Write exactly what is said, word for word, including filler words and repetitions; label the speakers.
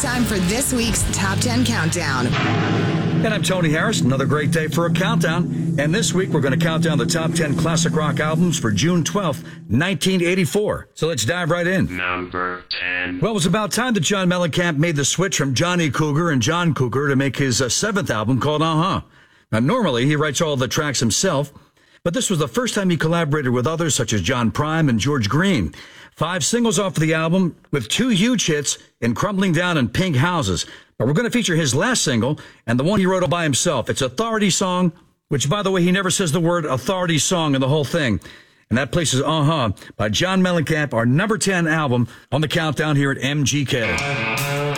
Speaker 1: time for this week's Top ten Countdown.
Speaker 2: And I'm Tony Harris. Another great day for a countdown. And this week, we're going to count down the top ten classic rock albums for June twelfth, nineteen eighty-four. So let's dive right in.
Speaker 3: Number ten.
Speaker 2: Well, it was about time that John Mellencamp made the switch from Johnny Cougar and John Cougar to make his uh, seventh album called Uh-huh. Now, normally, he writes all the tracks himself, but this was the first time he collaborated with others such as John Prine and George Green. Five singles off of the album with two huge hits in Crumbling Down and Pink Houses. But we're going to feature his last single and the one he wrote all by himself. It's Authority Song, which, by the way, he never says the word Authority Song in the whole thing. And that places Uh-huh by John Mellencamp, our number ten album on the countdown here at M G K.